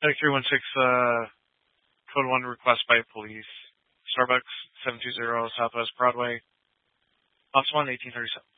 316, code 1 request by police. Starbucks, 720 Southwest Broadway. Lots 1, 1837.